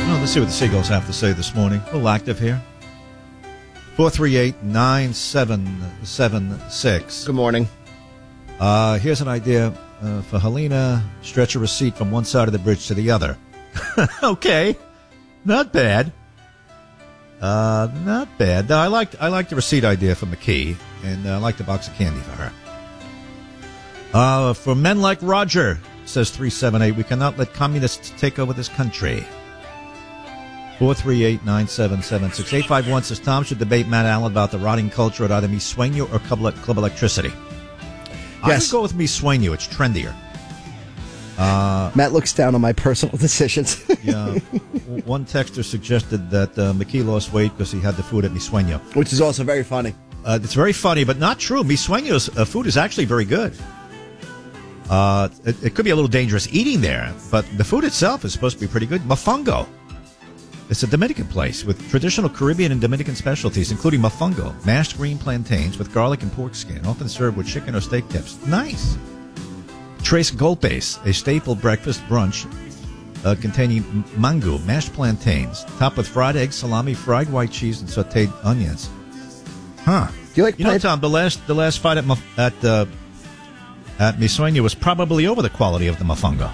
Well, let's see what the Seagulls have to say this morning. A little active here. 438-9776. Good morning. Here's an idea for Helena. Stretch a receipt from one side of the bridge to the other. Okay. Not bad. Not bad. No, I like the receipt idea for McKee, and I like the box of candy for her. For men like Roger, says 378, we cannot let communists take over this country. 438-9776. 851 says Tom should debate Matt Allen about the rotting culture at either Mi Sueño or Club Electricity. I would go with Mi Sueño. It's trendier. Matt looks down on my personal decisions. Yeah. One texter suggested that McKee lost weight because he had the food at Mi Sueño. Which is also very funny. It's very funny, but not true. Mi Sueño's food is actually very good. It could be a little dangerous eating there, but the food itself is supposed to be pretty good. Mofongo. It's a Dominican place with traditional Caribbean and Dominican specialties, including mofongo, mashed green plantains with garlic and pork skin, often served with chicken or steak tips. Nice. Tres Golpes, a staple breakfast brunch containing mango, mashed plantains, topped with fried eggs, salami, fried white cheese, and sautéed onions. Huh. Do you like? Tom, the last fight at Mi Sueño was probably over the quality of the mofongo.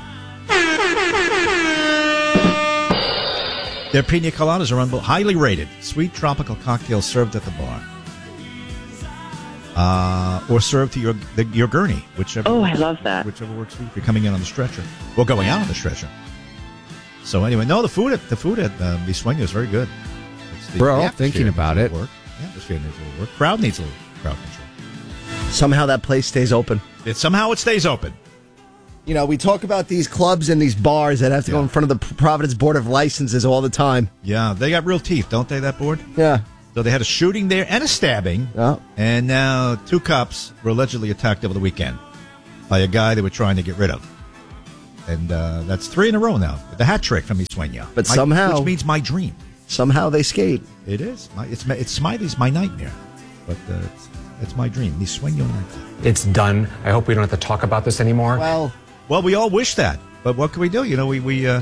Their pina coladas are highly rated. Sweet tropical cocktails served at the bar. Or served to your gurney, whichever. Oh, I love that. Whichever works for you. If you're coming in on the stretcher. Well, going out on the stretcher. So anyway, no, the food at Mi Sueño is very good. We're all thinking about it. The atmosphere needs a little work. Crowd needs a little crowd control. Somehow that place stays open. Somehow it stays open. You know, we talk about these clubs and these bars that have to go in front of the Providence Board of Licenses all the time. Yeah, they got real teeth, don't they, that board? Yeah. So they had a shooting there and a stabbing. Yeah. And now 2 cops were allegedly attacked over the weekend by a guy they were trying to get rid of. And that's 3 in a row now. The hat trick from Mi Sueño. But somehow... Which means my dream. Somehow they skate. It is. It's Smiley's my nightmare. But it's my dream. Mi Sueño nightmare. It's done. I hope we don't have to talk about this anymore. Well, we all wish that, but what can we do? You know, we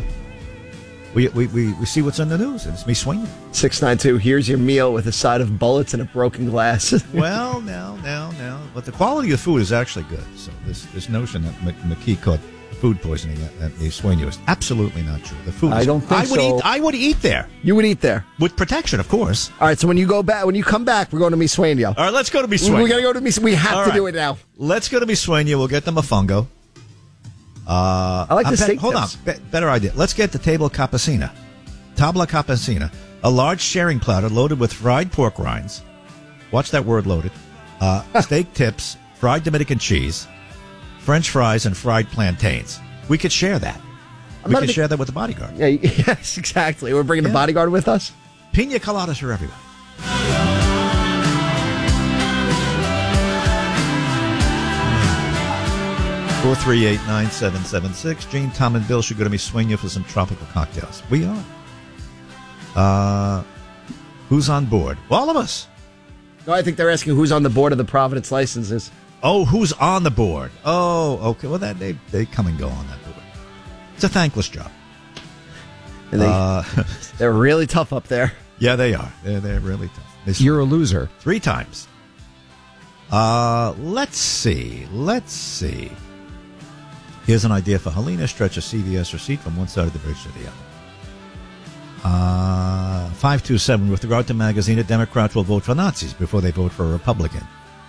see what's in the news, and it's Mi Sueño. 692. Here's your meal with a side of bullets and a broken glass. Well, now, but the quality of the food is actually good. So this notion that McKee caught food poisoning at Mi Sueño is absolutely not true. The food. I don't think so. I would eat there. You would eat there with protection, of course. All right. So when you come back, we're going to Mi Sueño. All right, let's go to Mi Sueño. We got to go to Mi Sueño. We have to do it now. Let's go to Mi Sueño. We'll get the mofongo. I like the steak Hold tips. on. Better idea. Let's get the tabla cappuccina, a large sharing platter loaded with fried pork rinds. Watch that word, loaded. Steak tips, fried Dominican cheese, French fries, and fried plantains. We could share that. We could share that with the bodyguard. Yeah, yes, exactly. We're bringing the bodyguard with us. Pina coladas are everywhere. Four 438-9776. Gene, Tom, and Bill should go to Mi Sueño for some tropical cocktails. We are. Who's on board? All of us. No, I think they're asking who's on the board of the Providence licenses. Oh, who's on the board? Oh, okay. Well, they come and go on that board. It's a thankless job. And they're really tough up there. Yeah, they are. They're really tough. You're a loser. 3 times. Let's see. Here's an idea for Helena. Stretch a CVS receipt from one side of the bridge to the other. 527. With regard to Magazine, Democrats will vote for Nazis before they vote for a Republican.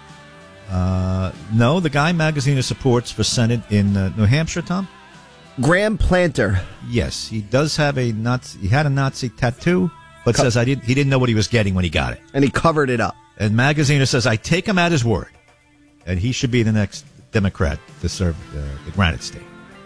No, the guy Magazine supports for Senate in New Hampshire, Tom? Graham Planter. Yes, he does have a Nazi. He had a Nazi tattoo, but says he didn't know what he was getting when he got it. And he covered it up. And Magazine says, I take him at his word. And he should be the next Democrat to serve the Granite State.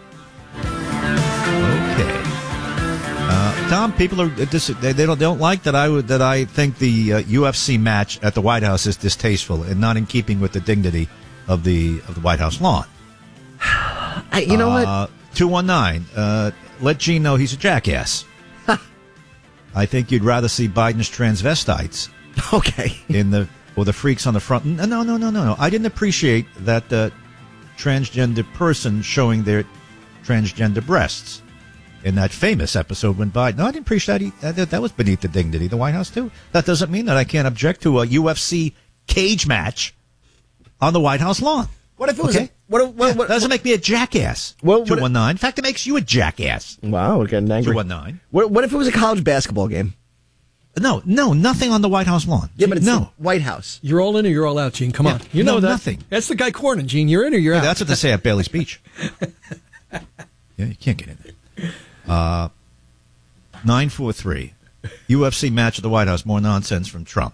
Okay. Tom, people are they don't like that I think the UFC match at the White House is distasteful and not in keeping with the dignity of the White House lawn. You know what? 219. Let Gene know he's a jackass. I think you'd rather see Biden's transvestites. Okay. Or the freaks on the front. No. I didn't appreciate that transgender person showing their transgender breasts. in that famous episode when Biden. No, I didn't preach that. That was beneath the dignity of the White House, too. That doesn't mean that I can't object to a UFC cage match on the White House lawn. What if it was? Okay? That doesn't make me a jackass. 219. In fact, it makes you a jackass. Wow, we're getting angry. 219. What if it was a college basketball game? No, nothing on the White House lawn. Yeah, but it's the White House. You're all in or you're all out, Gene. Come on. You know that. Nothing. That's the guy Cornyn, Gene. You're in or you're out. That's what they say at Bailey's Beach. Yeah, you can't get in there. 943. UFC match at the White House. More nonsense from Trump.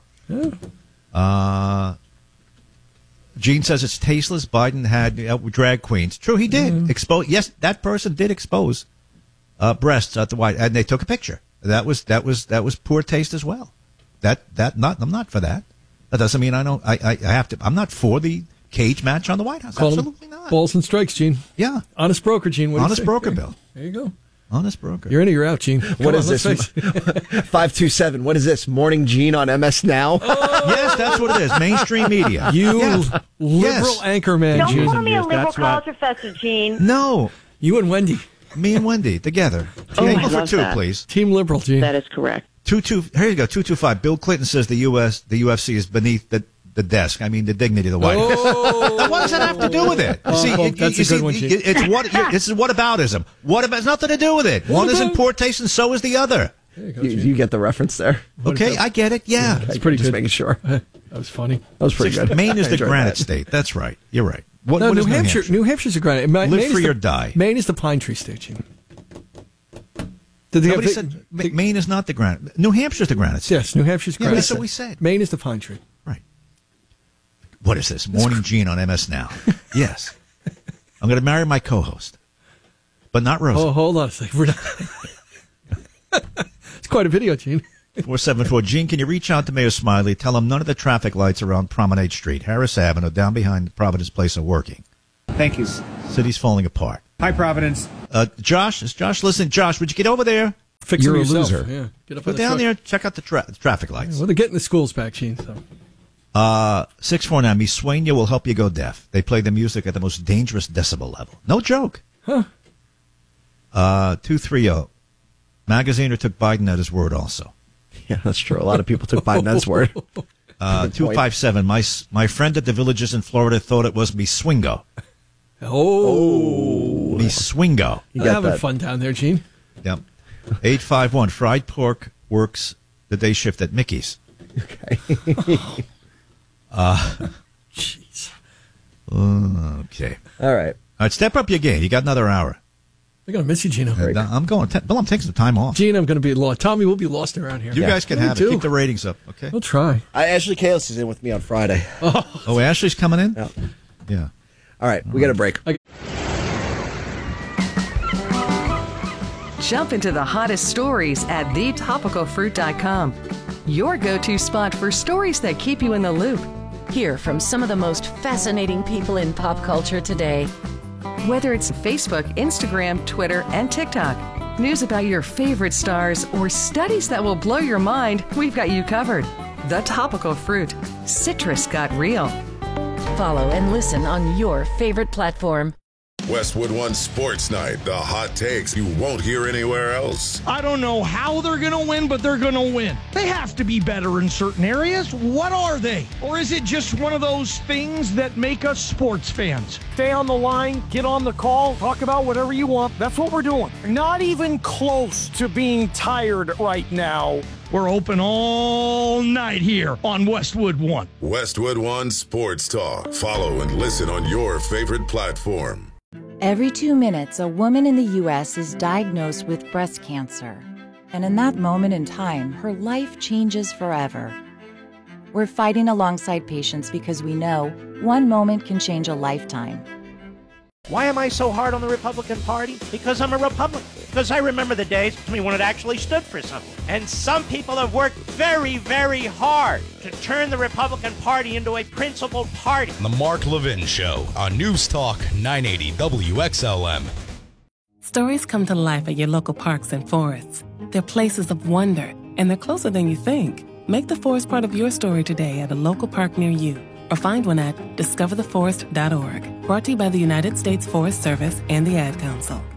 Gene says it's tasteless. Biden had drag queens. True, he did. Yes, that person did expose breasts at the White House, and they took a picture. That was poor taste as well. I'm not for that. That doesn't mean I don't. I have to. I'm not for the cage match on the White House. Absolutely not. Balls and strikes, Gene. Yeah. Honest broker, Gene. Honest broker, Bill. There you go. Honest broker. You're in or you're out, Gene. What is this? 527. What is this? Morning Gene on MS Now? Yes, that's what it is. Mainstream media. Liberal anchor man, Don't Gene. call me a liberal college professor, Gene. No. You and Wendy. Me and Wendy together. Angle for two, please. Team liberal, Gene. That is correct. Here you go. 225. Bill Clinton says the UFC is beneath the desk. I mean, the dignity of the White House. Now, what does that have to do with it? That's a good one, Gene. This is whataboutism. It's nothing to do with it. One is in poor taste and so is the other. You get the reference there. Okay, I get it. Yeah. That's pretty good. Just making sure. That was funny. That was pretty good. Maine is the granite state. That's right. You're right. What New is Hampshire? New Hampshire's a granite. Live free or die. Maine is the pine tree state, Gene. Nobody said Maine is not the granite. New Hampshire's the granite state. Yes, New Hampshire's granite. That's what we said. Maine is the pine tree. Right. What is this? Morning Gene on MS Now. Yes. I'm going to marry my co-host, but not Rosa. Oh, hold on a second. We're not. It's quite a video, Gene. 474. Gene, can you reach out to Mayor Smiley? Tell him none of the traffic lights around Promenade Street, Harris Avenue, down behind Providence Place are working. Thank you. City's falling apart. Hi, Providence. Josh, is Josh listening? Josh, would you get over there? Fix You're a yourself. loser. Yeah. Get up Go on the down truck. there, check out the traffic lights. Well, they're getting the schools back, Gene. So. 649. Miss Swania will help you go deaf. They play the music at the most dangerous decibel level. No joke. Huh. 230. Magaziner took Biden at his word also. Yeah, that's true. A lot of people took Biden at his word. 257. My friend at the Villages in Florida thought it was me swingo. Oh. Me swingo. You They're got having that. fun down there, Gene. Yep. 851. Fried pork works the day shift at Mickey's. Okay. Jeez. Okay. All right. All right, step up your game. You got another hour. They're going to miss you, Gino. I'm going. Bill, I'm taking some time off. Gene, I'm going to be lost. Tommy will be lost around here. You guys can have it. too. Keep the ratings up, okay? We'll try. Ashley Kalis is in with me on Friday. Oh, Ashley's coming in? Yeah. Yeah. All right, we got a break. Jump into the hottest stories at thetopicalfruit.com. Your go-to spot for stories that keep you in the loop. Hear from some of the most fascinating people in pop culture today. Whether it's Facebook, Instagram, Twitter, and TikTok, news about your favorite stars, or studies that will blow your mind, we've got you covered. The Topical Fruit. Citrus got real. Follow and listen on your favorite platform. Westwood One Sports Night, the hot takes you won't hear anywhere else. I don't know how they're going to win, but they're going to win. They have to be better in certain areas. What are they? Or is it just one of those things that make us sports fans? Stay on the line, get on the call, talk about whatever you want. That's what we're doing. Not even close to being tired right now. We're open all night here on Westwood One. Westwood One Sports Talk. Follow and listen on your favorite platform. Every 2 minutes, a woman in the U.S. is diagnosed with breast cancer. And in that moment in time, her life changes forever. We're fighting alongside patients because we know one moment can change a lifetime. Why am I so hard on the Republican Party? Because I'm a Republican. Because I remember the days when it actually stood for something. And some people have worked very, very hard to turn the Republican Party into a principled party. The Mark Levin Show on News Talk 980 WXLM. Stories come to life at your local parks and forests. They're places of wonder, and they're closer than you think. Make the forest part of your story today at a local park near you, or find one at discovertheforest.org. Brought to you by the United States Forest Service and the Ad Council.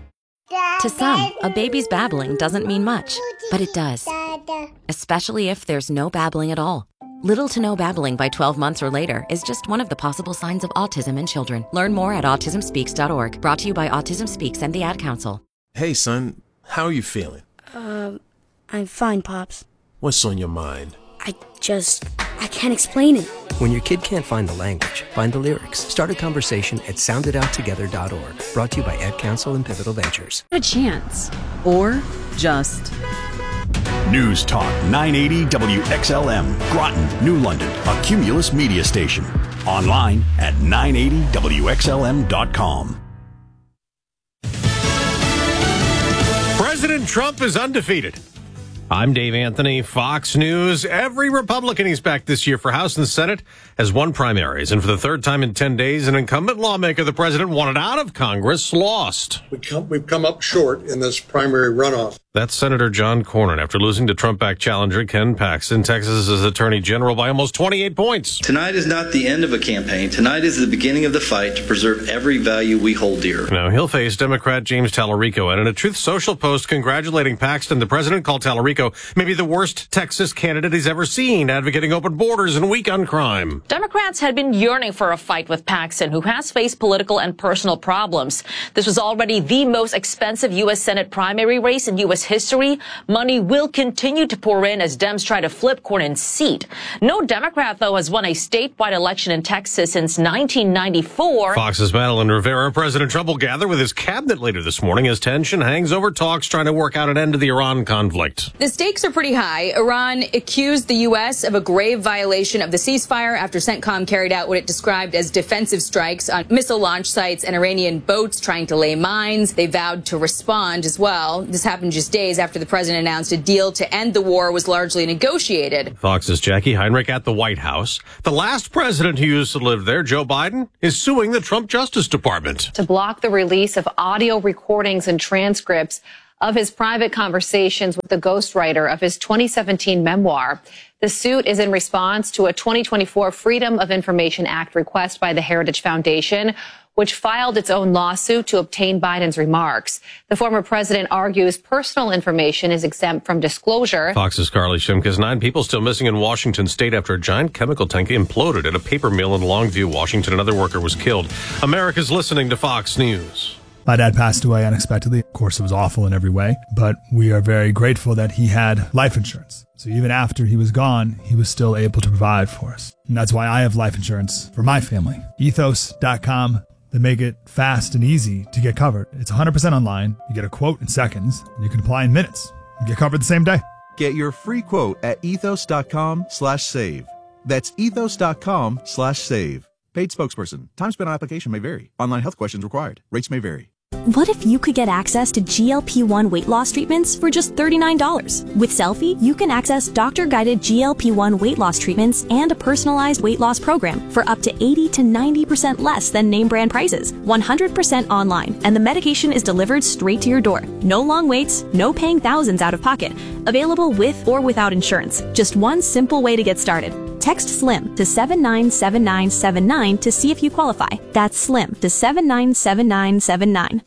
To some, a baby's babbling doesn't mean much, but it does. Especially if there's no babbling at all. Little to no babbling by 12 months or later is just one of the possible signs of autism in children. Learn more at autismspeaks.org. Brought to you by Autism Speaks and the Ad Council. Hey, son. How are you feeling? I'm fine, Pops. What's on your mind? I can't explain it. When your kid can't find the language, find the lyrics. Start a conversation at soundidouttogether.org. Brought to you by Ad Council and Pivotal Ventures. A chance. Or just. News Talk 980 WXLM. Groton, New London. A Cumulus media station. Online at 980WXLM.com. President Trump is undefeated. I'm Dave Anthony, Fox News. Every Republican he's backed this year for House and Senate has won primaries. And for the third time in 10 days, an incumbent lawmaker the president wanted out of Congress lost. We've come up short in this primary runoff. That's Senator John Cornyn after losing to Trump-backed challenger Ken Paxton, Texas's attorney general, by almost 28 points. Tonight is not the end of a campaign. Tonight is the beginning of the fight to preserve every value we hold dear. Now, he'll face Democrat James Tallarico. And in a Truth Social post congratulating Paxton, the president called Tallarico maybe the worst Texas candidate he's ever seen, advocating open borders and weak on crime. Democrats had been yearning for a fight with Paxton, who has faced political and personal problems. This was already the most expensive U.S. Senate primary race in U.S. history. Money will continue to pour in as Dems try to flip Cornyn's seat. No Democrat, though, has won a statewide election in Texas since 1994. Fox's Madeline Rivera. President Trump will gather with his cabinet later this morning as tension hangs over talks trying to work out an end to the Iran conflict. The stakes are pretty high. Iran accused the U.S. of a grave violation of the ceasefire after CENTCOM carried out what it described as defensive strikes on missile launch sites and Iranian boats trying to lay mines. They vowed to respond as well. This happened just days after the president announced a deal to end the war was largely negotiated. Fox's Jackie Heinrich at the White House. The last president who used to live there, Joe Biden, is suing the Trump Justice Department to block the release of audio recordings and transcripts of his private conversations with the ghostwriter of his 2017 memoir. The suit is in response to a 2024 Freedom of Information Act request by the Heritage Foundation, which filed its own lawsuit to obtain Biden's remarks. The former president argues personal information is exempt from disclosure. Fox's Carly Shimkus. 9 people still missing in Washington state after a giant chemical tank imploded at a paper mill in Longview, Washington. Another worker was killed. America's listening to Fox News. My dad passed away unexpectedly. Of course, it was awful in every way, but we are very grateful that he had life insurance. So even after he was gone, he was still able to provide for us. And that's why I have life insurance for my family. Ethos.com. They make it fast and easy to get covered. It's 100% online. You get a quote in seconds. And you can apply in minutes. You get covered the same day. Get your free quote at ethos.com/save. That's ethos.com/save. Paid spokesperson. Time spent on application may vary. Online health questions required. Rates may vary. What if you could get access to GLP-1 weight loss treatments for just $39? With Selfie, you can access doctor-guided GLP-1 weight loss treatments and a personalized weight loss program for up to 80 to 90% less than name brand prices, 100% online, and the medication is delivered straight to your door. No long waits, no paying thousands out of pocket. Available with or without insurance. Just one simple way to get started. Text SLIM to 797979 to see if you qualify. That's SLIM to 797979.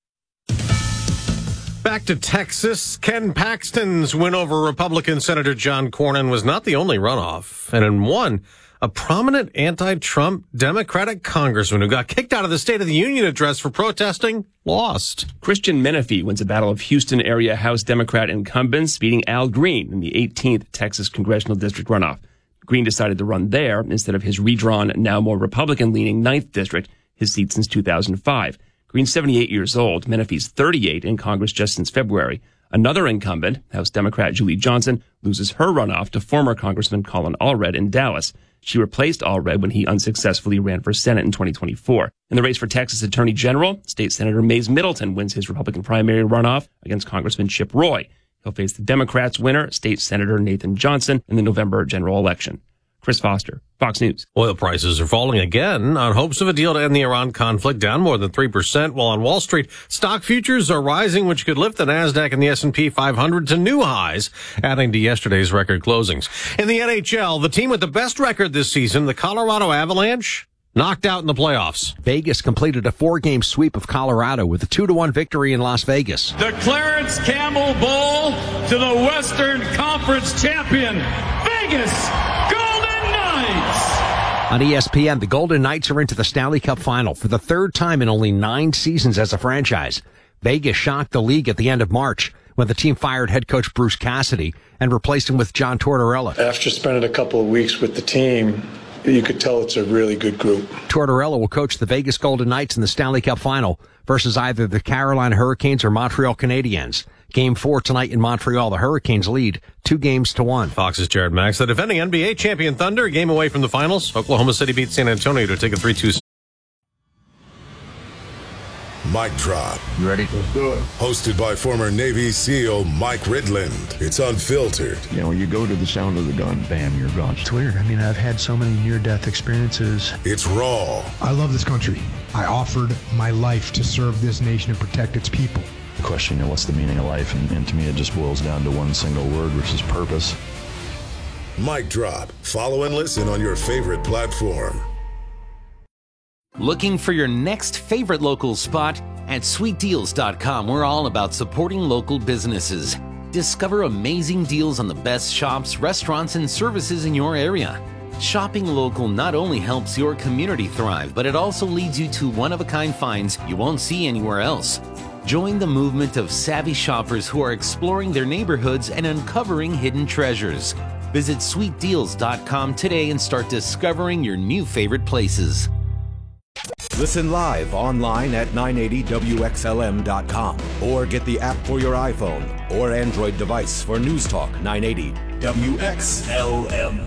Back to Texas. Ken Paxton's win over Republican Senator John Cornyn was not the only runoff. And in one, a prominent anti-Trump Democratic congressman who got kicked out of the State of the Union address for protesting lost. Christian Menefee wins a battle of Houston area House Democrat incumbents, beating Al Green in the 18th Texas congressional district runoff. Green decided to run there instead of his redrawn, now more Republican-leaning 9th district, his seat since 2005. Green's 78 years old. Menefee's 38 in Congress just since February. Another incumbent, House Democrat Julie Johnson, loses her runoff to former Congressman Colin Allred in Dallas. She replaced Allred when he unsuccessfully ran for Senate in 2024. In the race for Texas Attorney General, State Senator Mays Middleton wins his Republican primary runoff against Congressman Chip Roy. He'll face the Democrats' winner, State Senator Nathan Johnson, in the November general election. Chris Foster, Fox News. Oil prices are falling again on hopes of a deal to end the Iran conflict, down more than 3%, while on Wall Street, stock futures are rising, which could lift the NASDAQ and the S&P 500 to new highs, adding to yesterday's record closings. In the NHL, the team with the best record this season, the Colorado Avalanche, knocked out in the playoffs. Vegas completed a 4-game sweep of Colorado with a 2-1 victory in Las Vegas. The Clarence Campbell Bowl to the Western Conference champion, Vegas Golden Knights. On ESPN, the Golden Knights are into the Stanley Cup Final for the third time in only 9 seasons as a franchise. Vegas shocked the league at the end of March when the team fired head coach Bruce Cassidy and replaced him with John Tortorella. After spending a couple of weeks with the team, you could tell it's a really good group. Tortorella will coach the Vegas Golden Knights in the Stanley Cup Final versus either the Carolina Hurricanes or Montreal Canadiens. Game 4 tonight in Montreal. The Hurricanes lead 2-1. Fox's Jared Max. The defending NBA champion Thunder, a game away from the finals. Oklahoma City beat San Antonio to take a 3-2. Mic Drop. You ready? Let's do it. Hosted by former Navy SEAL Mike Ridland. It's unfiltered. You know, you go to the sound of the gun, bam, you're gone. It's weird. I mean, I've had so many near-death experiences. It's raw. I love this country. I offered my life to serve this nation and protect its people. The question, you know, what's the meaning of life? And to me, it just boils down to one single word, which is purpose. Mic Drop. Follow and listen on your favorite platform. Looking for your next favorite local spot? At sweetdeals.com, we're all about supporting local businesses. Discover amazing deals on the best shops, restaurants, and services in your area. Shopping local not only helps your community thrive, but it also leads you to one-of-a-kind finds you won't see anywhere else. Join the movement of savvy shoppers who are exploring their neighborhoods and uncovering hidden treasures. Visit sweetdeals.com today and start discovering your new favorite places. Listen live online at 980WXLM.com or get the app for your iPhone or Android device for News Talk 980 WXLM.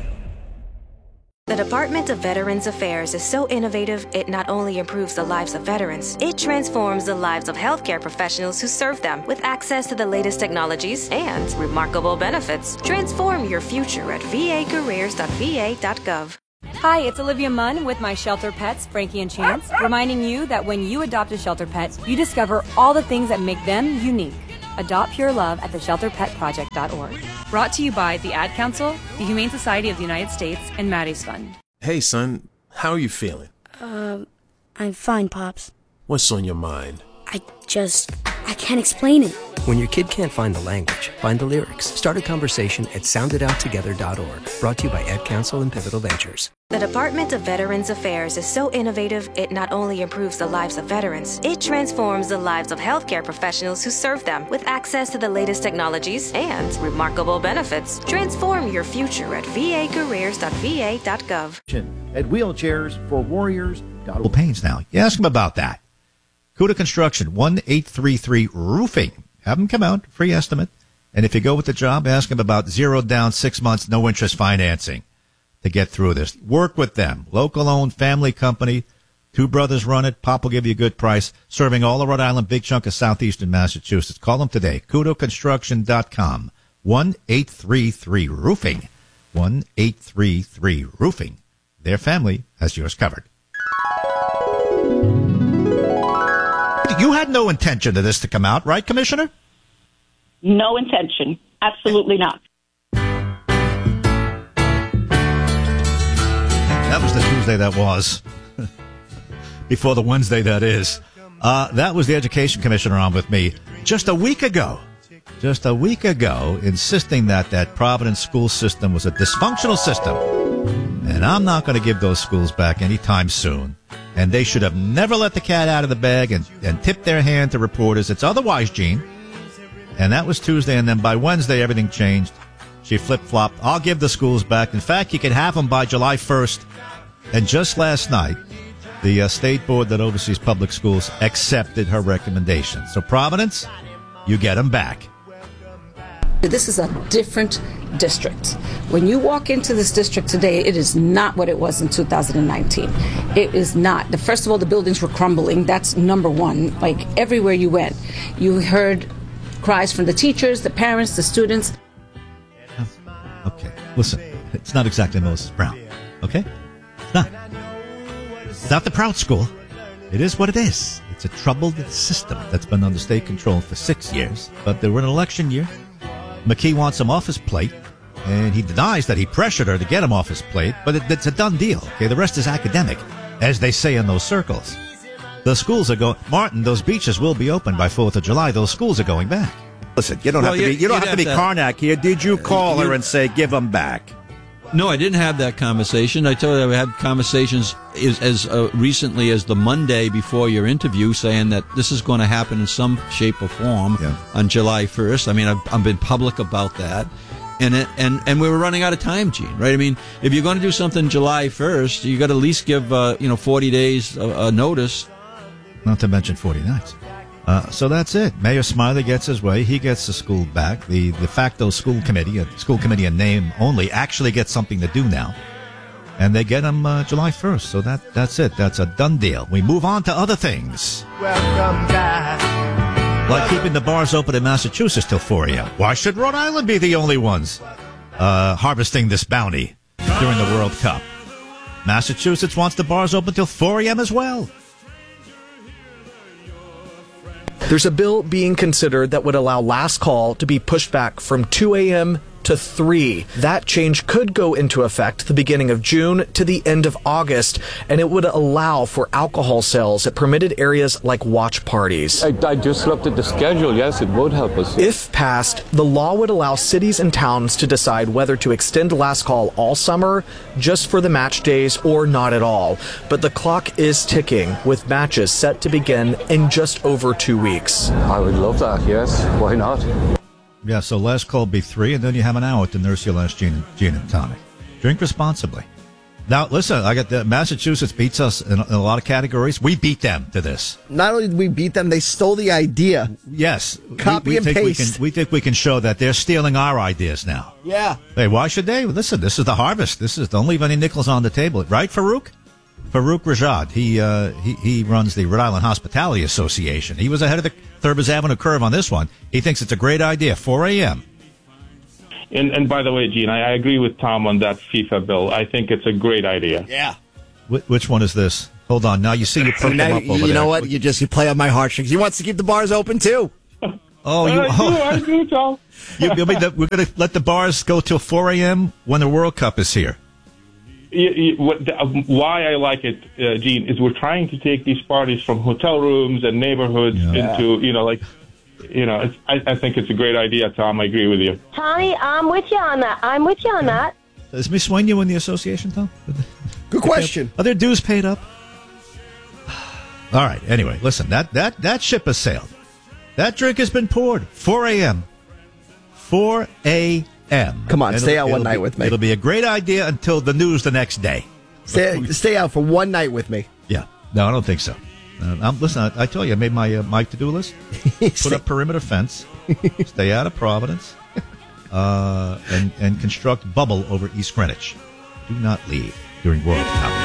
The Department of Veterans Affairs is so innovative, it not only improves the lives of veterans, it transforms the lives of healthcare professionals who serve them with access to the latest technologies and remarkable benefits. Transform your future at vacareers.va.gov. Hi, it's Olivia Munn with my shelter pets, Frankie and Chance, reminding you that when you adopt a shelter pet, you discover all the things that make them unique. Adopt pure love at theshelterpetproject.org. Brought to you by the Ad Council, the Humane Society of the United States, and Maddie's Fund. Hey, son, how are you feeling? I'm fine, Pops. What's on your mind? I can't explain it. When your kid can't find the language, find the lyrics. Start a conversation at sounditouttogether.org. Brought to you by Ad Council and Pivotal Ventures. The Department of Veterans Affairs is so innovative, it not only improves the lives of veterans, it transforms the lives of healthcare professionals who serve them with access to the latest technologies and remarkable benefits. Transform your future at vacareers.va.gov. At Wheelchairs for Warriors. Pains now. You ask them about that. Cuda Construction, 1-833-ROOFING. Have them come out, free estimate. And if you go with the job, ask them about 0 down, 6 months, no interest financing to get through this. Work with them. Local-owned family company. 2 brothers run it. Pop will give you a good price. Serving all of Rhode Island, big chunk of southeastern Massachusetts. Call them today. CudaConstruction.com. 1-833-ROOFING. 1-833-ROOFING. Their family has yours covered. You had no intention of this to come out, right, Commissioner? No intention. Absolutely not. That was the Tuesday that was. Before the Wednesday that is. That was the Education Commissioner on with me just a week ago. Insisting that Providence school system was a dysfunctional system. And I'm not going to give those schools back anytime soon. And they should have never let the cat out of the bag and tipped their hand to reporters. It's otherwise, Gene. And that was Tuesday, and then by Wednesday, everything changed. She flip-flopped. I'll give the schools back. In fact, you can have them by July 1st. And just last night, the state board that oversees public schools accepted her recommendation. So, Providence, you get them back. This is a different district. When you walk into this district today, it is not what it was in 2019. It is not. First of all, the buildings were crumbling. That's number one. Like everywhere you went, you heard cries from the teachers, the parents, the students. Okay, listen, it's not exactly Moses Brown, okay? It's not. It's not the Proud School. It is what it is. It's a troubled system that's been under state control for 6 years, but they were in an election year. McKee wants him off his plate, and he denies that he pressured her to get him off his plate, but it's a done deal, okay? The rest is academic. as they say in those circles. The schools are going. Martin, those beaches will be open by 4th of July. Those schools are going back. Listen, you don't have to be Karnak here. Did you call her and say, give them back? No, I didn't have that conversation. I told you I had conversations as recently as the Monday before your interview saying that this is going to happen in some shape or form on July 1st. I mean, I've been public about that. And we were running out of time, Gene, right? I mean, if you're going to do something July 1st, you got to at least give, 40 days notice. Not to mention 40 nights. So that's it. Mayor Smiley gets his way. He gets the school back. The de facto school committee in name only, actually gets something to do now. And they get him July 1st. So that's it. That's a done deal. We move on to other things. Welcome back. Like keeping the bars open in Massachusetts till 4 a.m. Why should Rhode Island be the only ones harvesting this bounty during the World Cup? Massachusetts wants the bars open till 4 a.m. as well. There's a bill being considered that would allow last call to be pushed back from 2 a.m. to 3. That change could go into effect the beginning of June to the end of August, and it would allow for alcohol sales at permitted areas like watch parties. I just looked at the schedule. Yes, it would help us. If passed, the law would allow cities and towns to decide whether to extend last call all summer, just for the match days, or not at all. But the clock is ticking, with matches set to begin in just over 2 weeks. I would love that, yes. Why not? Yeah, so last call be 3, and then you have an hour to nurse your last gin and tonic. Drink responsibly. Now, listen, I got the Massachusetts beats us in a lot of categories. We beat them to this. Not only did we beat them, they stole the idea. Yes. Copy and paste. We think we can show that they're stealing our ideas now. Yeah. Hey, why should they? Listen, this is the harvest. Don't leave any nickels on the table. Right, Farouk? Farouk Rajad. He runs the Rhode Island Hospitality Association. He was ahead of the Thurbers Avenue curve on this one. He thinks it's a great idea. 4 a.m. And by the way, Gene, I agree with Tom on that FIFA bill. I think it's a great idea. Yeah. Which one is this? Hold on. Now you see you perk them up over there. You know what? You play on my heartstrings. He wants to keep the bars open too. I do, Tom. We're going to let the bars go till 4 a.m. when the World Cup is here. Why I like it, Gene, is we're trying to take these parties from hotel rooms and neighborhoods into, I think it's a great idea, Tom. I agree with you. Tommy, I'm with you on that. Is Miss Swain in the association, Tom? Good question. Are their dues paid up? All right. Anyway, listen, that ship has sailed. That drink has been poured. 4 a.m. 4 a.m. Come on, stay out one night with me. It'll be a great idea until the news the next day. Stay out for one night with me. Yeah. No, I don't think so. Listen, I told you, I made my to-do list. Put up perimeter fence. Stay out of Providence. And construct bubble over East Greenwich. Do not leave during World Cup.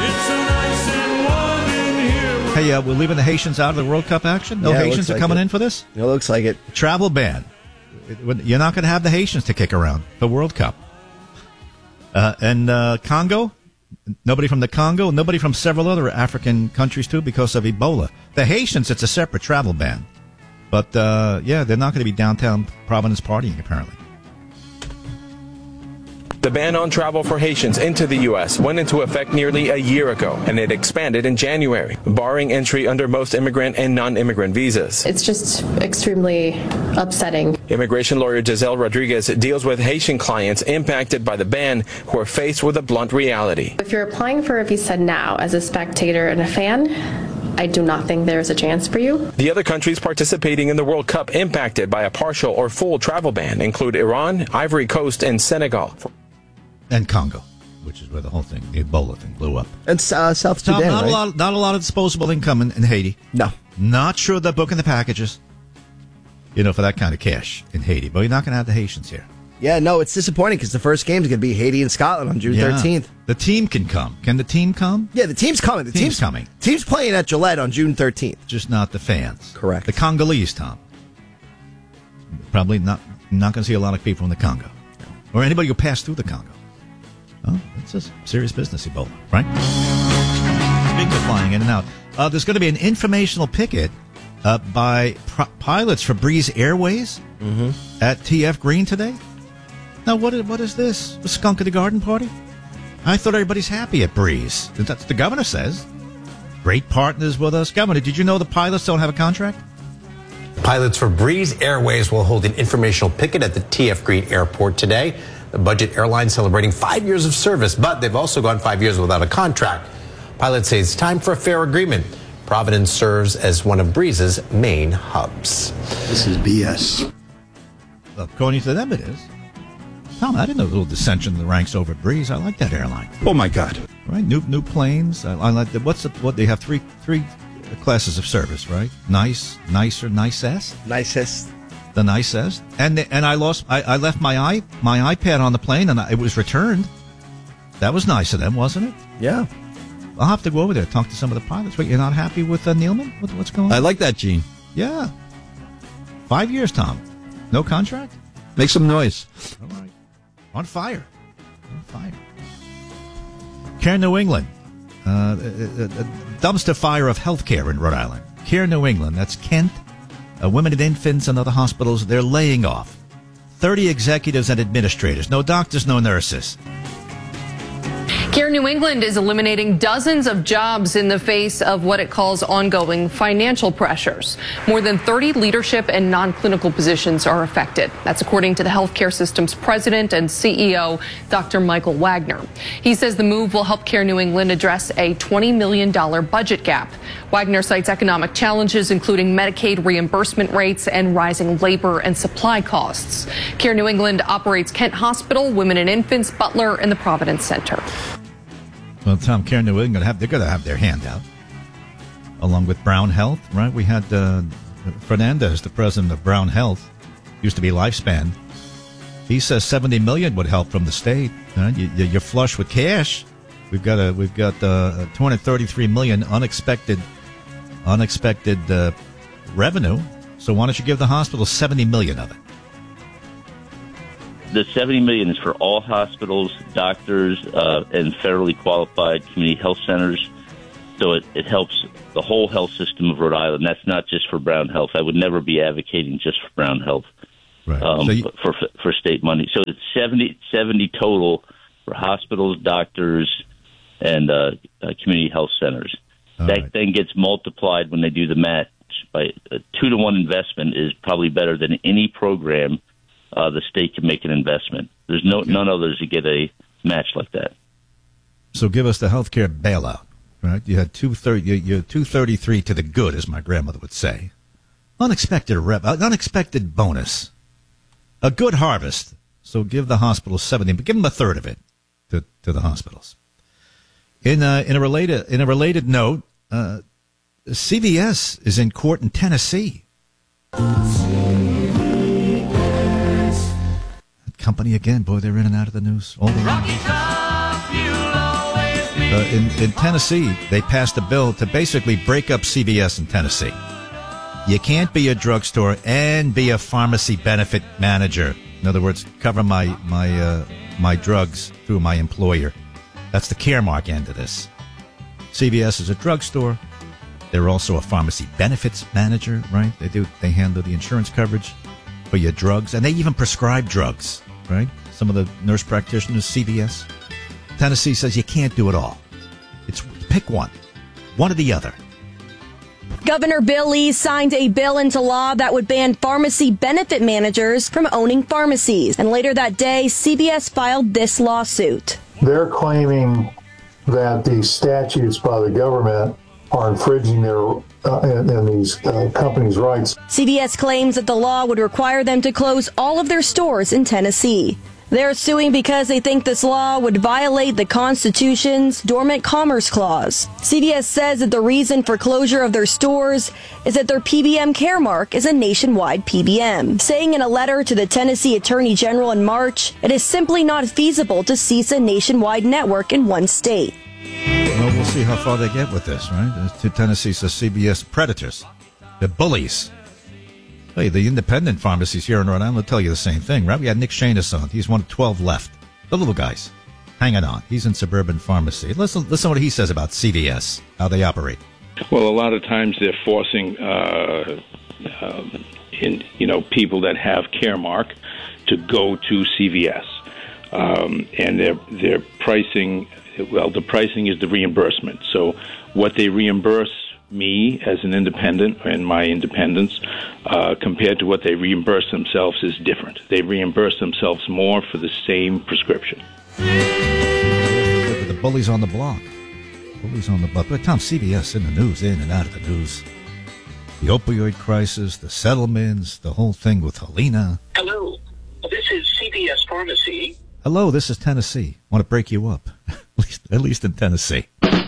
Hey, we're leaving the Haitians out of the World Cup action? No Haitians are coming in for this? It looks like it. Travel ban. You're not going to have the Haitians to kick around the World Cup. And Congo, nobody from the Congo, nobody from several other African countries too because of Ebola. The Haitians, it's a separate travel ban. But, they're not going to be downtown Providence partying, apparently. The ban on travel for Haitians into the U.S. went into effect nearly a year ago, and it expanded in January, barring entry under most immigrant and non-immigrant visas. It's just extremely upsetting. Immigration lawyer Giselle Rodriguez deals with Haitian clients impacted by the ban who are faced with a blunt reality. If you're applying for a visa now as a spectator and a fan, I do not think there's a chance for you. The other countries participating in the World Cup impacted by a partial or full travel ban include Iran, Ivory Coast, and Senegal. And Congo, which is where the whole thing, the Ebola thing, blew up. And South Sudan, not right? Not a lot of disposable income in Haiti. No. Not sure they're booking the packages, for that kind of cash in Haiti. But you're not going to have the Haitians here. Yeah, no, it's disappointing because the first game is going to be Haiti and Scotland on June 13th. The team can come. Can the team come? Yeah, the team's coming. The team's coming. Team's playing at Gillette on June 13th. Just not the fans. Correct. The Congolese, Tom. Probably not going to see a lot of people from the Congo. Or anybody who passed through the Congo. Oh, it's a serious business, Ebola, right? Speaking of flying in and out, there's going to be an informational picket by pilots for Breeze Airways at TF Green today. Now, what is this? The skunk at the garden party? I thought everybody's happy at Breeze. That's what the governor says. Great partners with us. Governor, did you know the pilots don't have a contract? Pilots for Breeze Airways will hold an informational picket at the TF Green Airport today. The budget airline celebrating 5 years of service, but they've also gone 5 years without a contract. Pilots say it's time for a fair agreement. Providence serves as one of Breeze's main hubs. This is BS. According to them, it is. Tom, I didn't know a little dissension in the ranks over at Breeze. I like that airline. Oh my God! Right, new planes. I like the, what they have three classes of service, right? Nice, nicer, nicest, nicest, the nicest. And I left my iPad on the plane and it was returned. That was nice of them, wasn't it? Yeah. I'll have to go over there and talk to some of the pilots. Wait, you're not happy with Neilman? What's going on? I like that, Gene. Yeah. 5 years, Tom. No contract? Make some noise. All right. On fire. On fire. Care New England. A dumpster fire of healthcare in Rhode Island. Care New England. That's Kent. Women and infants and other hospitals. They're laying off 30 executives and administrators. No doctors, no nurses. Care New England is eliminating dozens of jobs in the face of what it calls ongoing financial pressures. More than 30 leadership and non-clinical positions are affected. That's according to the healthcare system's president and CEO, Dr. Michael Wagner. He says the move will help Care New England address a $20 million budget gap. Wagner cites economic challenges, including Medicaid reimbursement rates and rising labor and supply costs. Care New England operates Kent Hospital, Women and Infants, Butler, and the Providence Center. Well, Tom, Care New England, they're going to have their hand out, along with Brown Health, right? We had Fernandez, the president of Brown Health, used to be Lifespan. He says $70 million would help from the state. Right? You're flush with cash. We've got $233 million unexpected revenue. So why don't you give the hospital $70 million of it? The $70 million is for all hospitals, doctors, and federally qualified community health centers. So it helps the whole health system of Rhode Island. That's not just for Brown Health. I would never be advocating just for Brown Health, right. For state money. So it's 70 total for hospitals, doctors, and community health centers. That then gets multiplied when they do the match by a 2-to-1 investment is probably better than any program. The state can make an investment. There's none others that get a match like that. So give us the healthcare bailout, right? You had 233 to the good, as my grandmother would say. Unexpected bonus, a good harvest. So give the hospitals 70, but give them a third of it to the hospitals. In a related note, CVS is in court in Tennessee. Company again, boy, they're in and out of the news all the time. In Tennessee, they passed a bill to basically break up CVS in Tennessee. You can't be a drugstore and be a pharmacy benefit manager. In other words, cover my drugs through my employer. That's the Caremark end of this. CVS is a drugstore. They're also a pharmacy benefits manager, right? They handle the insurance coverage for your drugs, and they even prescribe drugs. Right? Some of the nurse practitioners, CVS. Tennessee says you can't do it all. It's pick one or the other. Governor Bill Lee signed a bill into law that would ban pharmacy benefit managers from owning pharmacies. And later that day, CVS filed this lawsuit. They're claiming that these statutes by the government are infringing their and these companies' rights. CVS claims that the law would require them to close all of their stores in Tennessee. They're suing because they think this law would violate the Constitution's Dormant Commerce Clause. CVS says that the reason for closure of their stores is that their PBM Caremark is a nationwide PBM, saying in a letter to the Tennessee Attorney General in March, it is simply not feasible to cease a nationwide network in one state. Well, we'll see how far they get with this, right? Tennessee says CVS predators. They're bullies. Hey, the independent pharmacies here in Rhode Island will tell you the same thing, right? We had Nick Shanis on. He's one of 12 left. The little guys. Hanging on. He's in Suburban Pharmacy. Listen what he says about CVS, how they operate. Well, a lot of times they're forcing people that have Caremark to go to CVS. And they're pricing well, the pricing is the reimbursement. So what they reimburse me as an independent and my independence compared to what they reimburse themselves is different. They reimburse themselves more for the same prescription. The bullies on the block. Bullies on the block. But Tom, CBS in the news, in and out of the news. The opioid crisis, the settlements, the whole thing with Helena. Hello, this is CVS Pharmacy. Hello, this is Tennessee. Want to break you up, at least in Tennessee.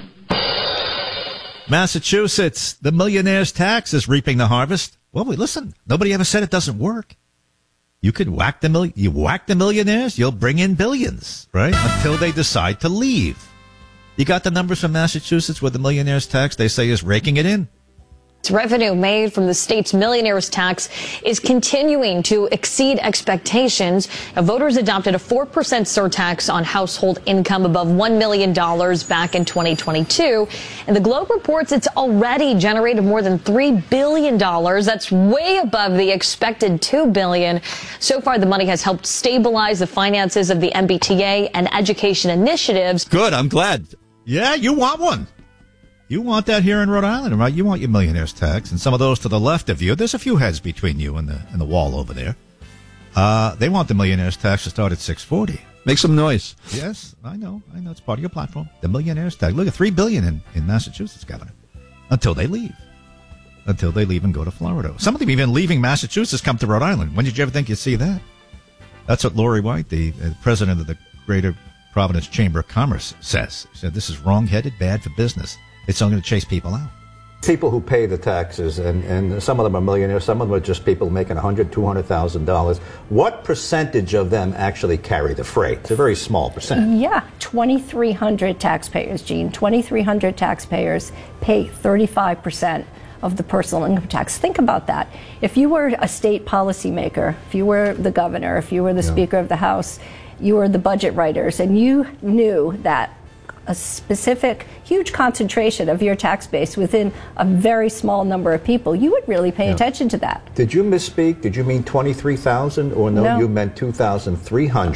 Massachusetts, the millionaire's tax is reaping the harvest. Well, listen, nobody ever said it doesn't work. You could whack the millionaires, you'll bring in billions, right? Until they decide to leave. You got the numbers from Massachusetts where the millionaire's tax, they say, is raking it in. Revenue made from the state's millionaire's tax is continuing to exceed expectations. Now, voters adopted a 4% surtax on household income above $1 million back in 2022. And the Globe reports it's already generated more than $3 billion. That's way above the expected $2 billion. So far, the money has helped stabilize the finances of the MBTA and education initiatives. Good. I'm glad. Yeah, you want one. You want that here in Rhode Island, right? You want your millionaire's tax, and some of those to the left of you. There's a few heads between you and the wall over there. They want the millionaire's tax to start at $640. Make some noise. Yes, I know. It's part of your platform. The millionaire's tax. Look at $3 billion in Massachusetts, Governor. Until they leave and go to Florida. Some of them even leaving Massachusetts come to Rhode Island. When did you ever think you'd see that? That's what Lori White, the president of the Greater Providence Chamber of Commerce, says. She said this is wrong-headed, bad for business. It's only going to chase people out. People who pay the taxes, and some of them are millionaires, some of them are just people making $100,000, $200,000. What percentage of them actually carry the freight? It's a very small percentage. Yeah, 2,300 taxpayers, Gene. 2,300 taxpayers pay 35% of the personal income tax. Think about that. If you were a state policymaker, if you were the governor, if you were the Speaker of the House, you were the budget writers, and you knew that a specific huge concentration of your tax base within a very small number of people, you would really pay attention to that. Did you misspeak? Did you mean 23,000 or no? You meant 2,300?